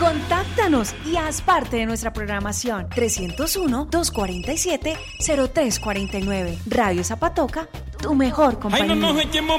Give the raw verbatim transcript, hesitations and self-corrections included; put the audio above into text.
Contáctanos y haz parte de nuestra programación. trescientos uno, doscientos cuarenta y siete, cero tres cuarenta y nueve. Radio Zapatoca, tu mejor compañía. Ay, no nos echemos